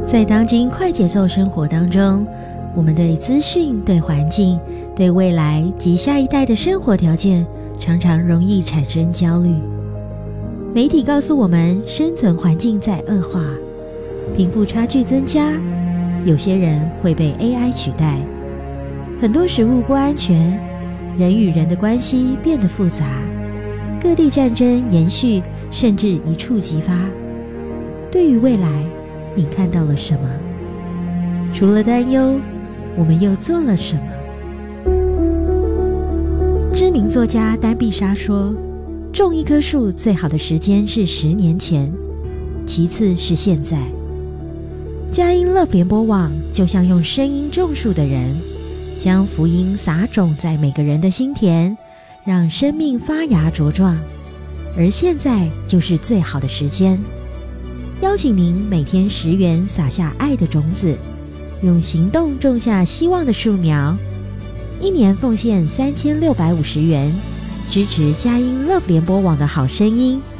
在当今快节奏生活当中，我们对资讯、对环境、对未来及下一代的生活条件，常常容易产生焦虑。媒体告诉我们，生存环境在恶化，贫富差距增加，有些人会被 AI 取代，很多食物不安全，人与人的关系变得复杂，各地战争延续，甚至一触即发。对于未来，你看到了什么？除了担忧，我们又做了什么？知名作家丹碧莎说，种一棵树最好的时间是10年前，其次是现在。佳音 Love 联播网就像用声音种树的人，将福音撒种在每个人的心田，让生命发芽茁壮。而现在就是最好的时间，邀请您每天10元撒下爱的种子，用行动种下希望的树苗。1年奉献3650元，支持佳音 Love 联播网的好声音，